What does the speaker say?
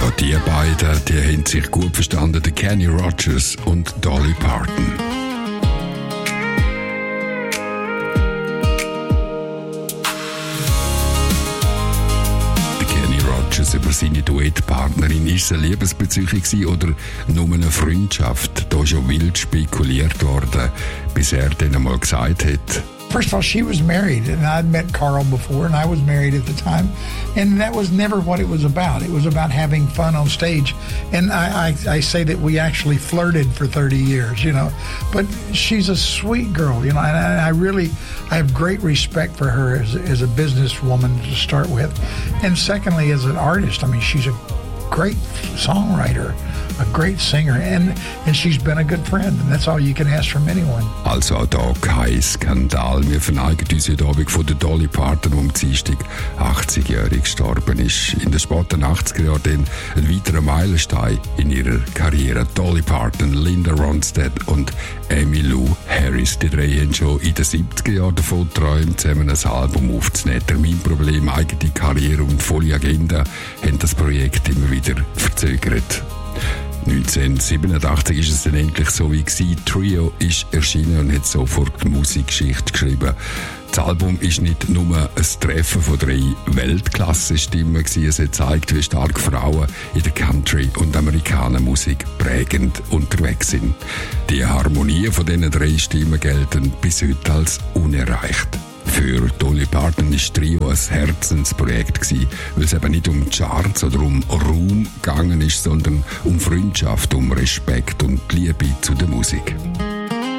Ja, die beiden, die haben sich gut verstanden, der Kenny Rogers und Dolly Parton. Über seine Duettpartnerin. Ist es eine Liebesbeziehung oder nur eine Freundschaft? Da ist schon wild spekuliert worden, bis er dann einmal gesagt hat: First of all, she was married, and I'd met Carl before, and I was married at the time, and that was never what it was about. It was about having fun on stage, and I say that we actually flirted for 30 years, you know, but she's a sweet girl, you know, and I have great respect for her as a businesswoman to start with, and secondly, as an artist. I mean, she's a great songwriter, a great singer, and she's been a good friend, and that's all you can ask from anyone. Also auch da kein Skandal. Wir verneigen uns heute Abend von der Dolly Parton, die am Dienstag 80-jährig gestorben ist. In den späten 80er Jahren dann ein weiterer Meilenstein in ihrer Karriere. Dolly Parton, Linda Ronstadt und Emmylou Harris. Die drei haben schon in den 70er Jahren davon geträumt, zusammen ein Album aufzunehmen. Terminproblem, eigene Karriere und volle Agenda haben das Projekt immer wieder verzögert. 1987 ist es dann endlich so wie gewesen. Trio ist erschienen und hat sofort die Musikgeschichte geschrieben. Das Album ist nicht nur ein Treffen von 3 Weltklasse-Stimmen gewesen. Es hat gezeigt, wie stark Frauen in der Country- und Amerikanermusik prägend unterwegs sind. Die Harmonien von diesen 3 Stimmen gelten bis heute als unerreicht. Für Dolly Parton war Trio ein Herzensprojekt gewesen, weil es eben nicht um Charts oder um Ruhm gegangen ist, sondern um Freundschaft, um Respekt und Liebe zu der Musik.